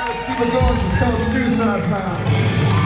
Let's keep it going. This is called Suicide Pound.